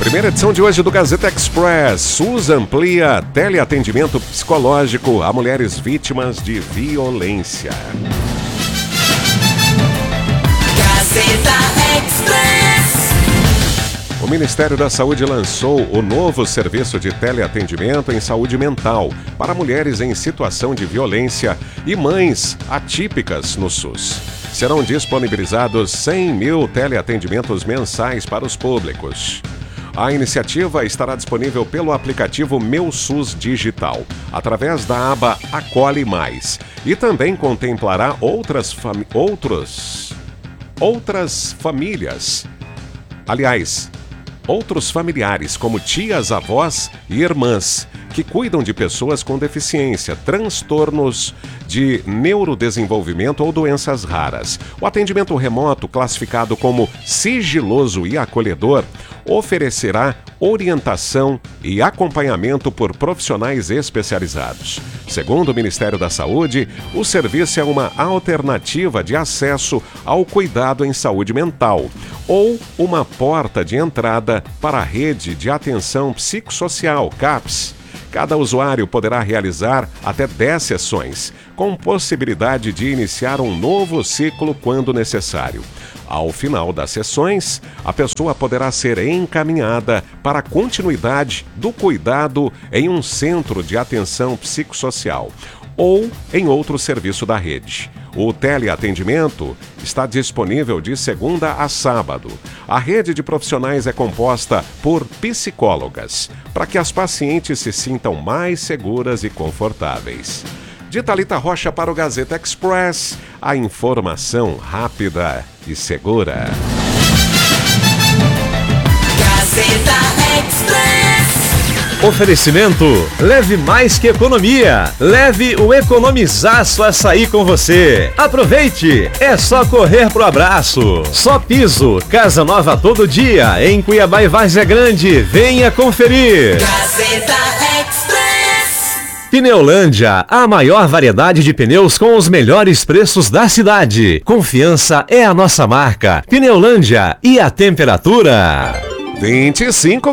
Primeira edição de hoje do Gazeta Express. SUS amplia teleatendimento psicológico a mulheres vítimas de violência. Gazeta Express. O Ministério da Saúde lançou o novo serviço de teleatendimento em saúde mental para mulheres em situação de violência e mães atípicas no SUS. Serão disponibilizados 100 mil teleatendimentos mensais para os públicos. A iniciativa estará disponível pelo aplicativo Meu SUS Digital, através da aba Acolhe Mais, e também contemplará outros familiares, como tias, avós e irmãs, que cuidam de pessoas com deficiência, transtornos de neurodesenvolvimento ou doenças raras. O atendimento remoto, classificado como sigiloso e acolhedor, oferecerá orientação e acompanhamento por profissionais especializados. Segundo o Ministério da Saúde, o serviço é uma alternativa de acesso ao cuidado em saúde mental ou uma porta de entrada para a rede de atenção psicossocial, CAPS. Cada usuário poderá realizar até 10 sessões, com possibilidade de iniciar um novo ciclo quando necessário. Ao final das sessões, a pessoa poderá ser encaminhada para a continuidade do cuidado em um centro de atenção psicossocial ou em outro serviço da rede. O teleatendimento está disponível de segunda a sábado. A rede de profissionais é composta por psicólogas, para que as pacientes se sintam mais seguras e confortáveis. De Thalita Rocha para o Gazeta Express, a informação rápida e segura. Gazeta Express. Oferecimento, leve mais que economia. Leve o Economizaço Açaí com você. Aproveite, é só correr pro abraço. Só Piso, casa nova todo dia, em Cuiabá e Várzea Grande. Venha conferir. Gazeta Express. Pneulândia, a maior variedade de pneus com os melhores preços da cidade. Confiança é a nossa marca. Pneulândia, e a temperatura? 25